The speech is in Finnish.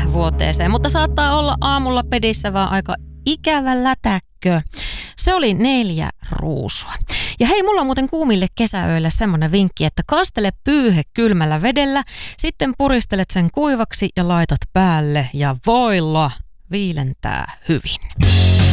vuoteeseen, mutta saattaa olla aamulla pedissä vaan aika ikävä lätäkkö. Se oli 4 ruusua. Ja hei, mulla on muuten kuumille kesäöille semmonen vinkki, että kastele pyyhe kylmällä vedellä, sitten puristelet sen kuivaksi ja laitat päälle ja voilla viilentää hyvin.